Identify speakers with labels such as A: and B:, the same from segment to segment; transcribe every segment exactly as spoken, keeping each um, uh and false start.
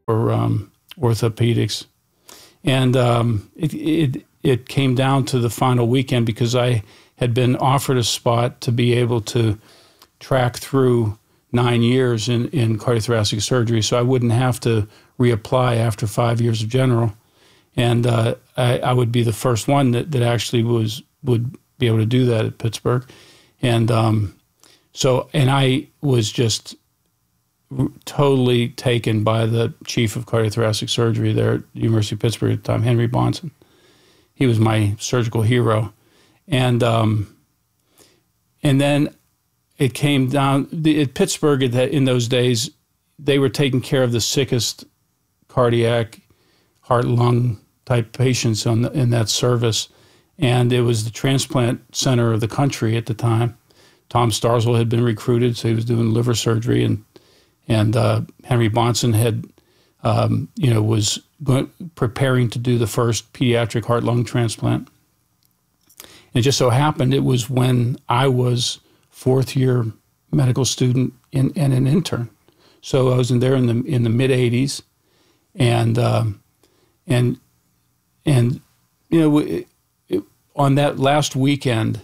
A: or um, orthopedics. And um, it, it it came down to the final weekend because I had been offered a spot to be able to track through nine years in, in cardiothoracic surgery, so I wouldn't have to reapply after five years of general. And uh, I, I would be the first one that, that actually was would be able to do that at Pittsburgh. And um, so, and I was just totally taken by the chief of cardiothoracic surgery there at the University of Pittsburgh at the time, Henry Bonson. He was my surgical hero. And um, and then it came down, the, at Pittsburgh at that, in those days, they were taking care of the sickest cardiac, heart, lung type patients on the, in that service. And it was the transplant center of the country at the time. Tom Starzl had been recruited, so he was doing liver surgery, and and uh, Henry Bonson had, um, you know, was going, preparing to do the first pediatric heart lung transplant. And it just so happened it was when I was fourth year medical student in, and an intern. So I was in there in the in the mid eighties, and um, and and you know it, it, on that last weekend,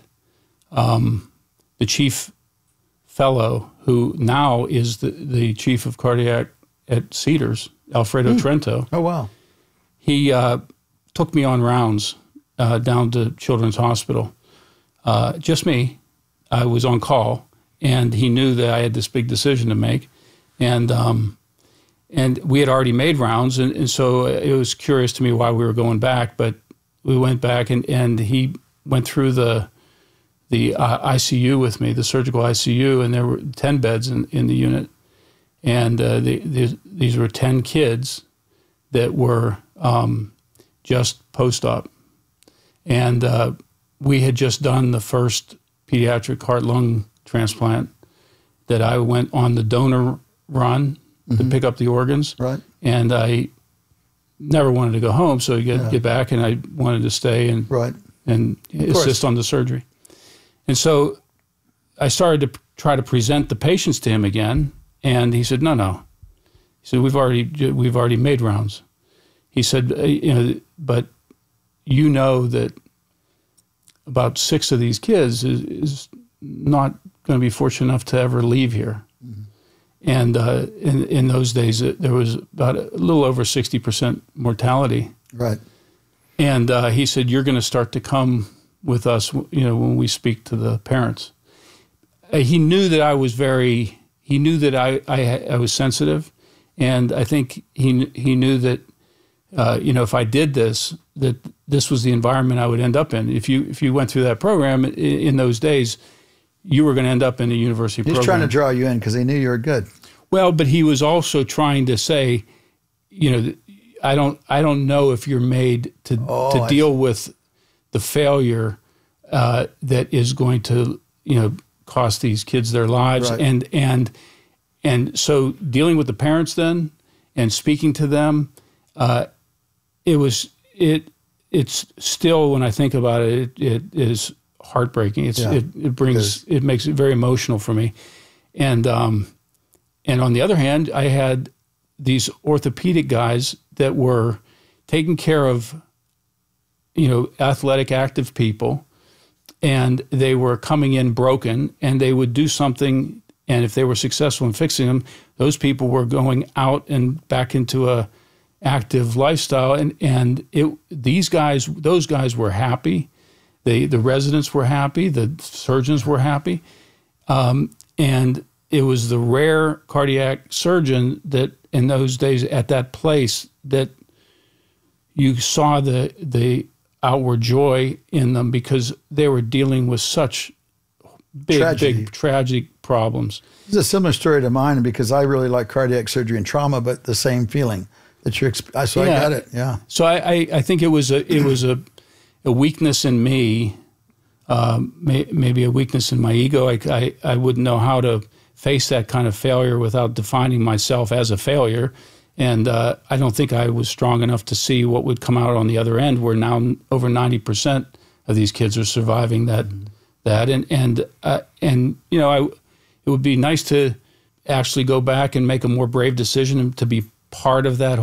A: um, the chief fellow, who now is the, the chief of cardiac at Cedars, Alfredo mm. Trento.
B: Oh, wow.
A: He uh, took me on rounds uh, down to Children's Hospital. Uh, just me. I was on call, and he knew that I had this big decision to make. And um, and we had already made rounds, and, and so it was curious to me why we were going back. But we went back, and, and he went through the the uh, I C U with me, the surgical I C U, and there were ten beds in, in the unit. And uh, the, the, these were ten kids that were um, just post-op. And uh, we had just done the first pediatric heart-lung transplant that I went on the donor run mm-hmm. to pick up the organs.
B: Right.
A: And I never wanted to go home, so I get,
B: yeah.
A: get back, and I wanted to stay and,
B: right.
A: and assist on the surgery. And so I started to try to present the patients to him again, and he said, no, no. He said, we've already we've already made rounds. He said, you know, but you know that about six of these kids is, is not going to be fortunate enough to ever leave here. Mm-hmm. And uh, in, in those days, there was about a little over sixty percent mortality.
B: Right.
A: And uh, he said, you're going to start to come with us, you know, when we speak to the parents. Uh, he knew that I was very, he knew that I, I, I was sensitive, and I think he he knew that, uh, you know, if I did this, that this was the environment I would end up in. If you if you went through that program in, in those days, you were going to end up in a university
B: He's
A: program.
B: He's trying to draw you in because he knew you were good.
A: Well, but he was also trying to say, you know, I don't I don't know if you're made to
B: oh,
A: to deal with the failure uh, that is going to, you know, cost these kids their lives.
B: Right.
A: And and and so dealing with the parents then and speaking to them, uh, it was it it's still, when I think about it, it, it is heartbreaking. It's
B: yeah,
A: it, it brings it, it makes it very emotional for me. And um and on the other hand, I had these orthopedic guys that were taking care of, you know, athletic, active people, and they were coming in broken, and they would do something, and if they were successful in fixing them, those people were going out and back into a active lifestyle, and and it these guys, those guys were happy, they the residents were happy, the surgeons were happy, um, and it was the rare cardiac surgeon that in those days at that place that you saw the the outward joy in them, because they were dealing with such big, Tragedy. big tragic problems.
B: It's a similar story to mine, because I really like cardiac surgery and trauma, but the same feeling that you're. Exp- so yeah. I got it. Yeah.
A: So I, I, I think it was a it was a, a weakness in me, um, may, maybe a weakness in my ego. I, I I wouldn't know how to face that kind of failure without defining myself as a failure. And uh, I don't think I was strong enough to see what would come out on the other end, where now over ninety percent of these kids are surviving that. Mm-hmm. that. And, and, uh, and you know, I, it would be nice to actually go back and make a more brave decision and to be part of that